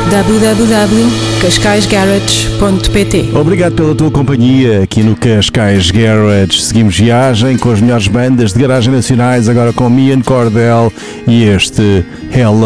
www.cascaisgarage.pt. Obrigado pela tua companhia aqui no Cascais Garage. Seguimos viagem com as melhores bandas de garagem nacionais, agora com Mian Cordell e este Hello.